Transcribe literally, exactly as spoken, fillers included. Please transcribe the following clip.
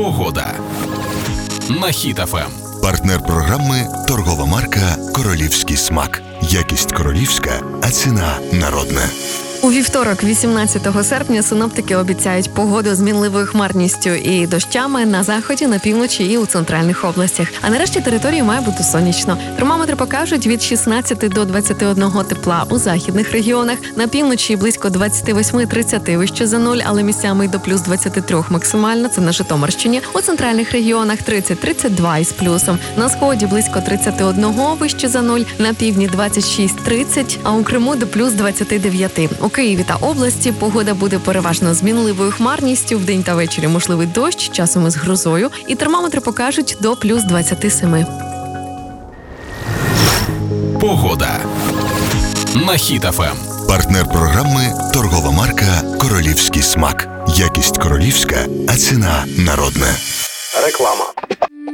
Погода на Хіт еф ем. Партнер програми – торгова марка «Королівський смак». Якість королівська, а ціна народна. У вівторок, вісімнадцятого серпня, синоптики обіцяють погоду з мінливою хмарністю і дощами на заході, на півночі і у центральних областях. А нарешті території має бути сонячно. Термометри покажуть від шістнадцяти до двадцяти одного тепла у західних регіонах. На півночі близько двадцять вісім - тридцять вище за нуль, але місцями й до плюс двадцять три максимально, це на Житомирщині. У центральних регіонах тридцять - тридцять два із плюсом. На сході близько тридцять один вище за нуль, на півдні двадцять шість - тридцять, а у Криму до плюс двадцять дев'ять. У Києві та області погода буде переважно з мінливою хмарністю, вдень та ввечері можливий дощ, часом із грозою, і термометри покажуть до плюс двадцять сім. Погода на Хіт еф ем. Партнер програми – торгова марка «Королівський смак». Якість королівська, а ціна народна. Реклама.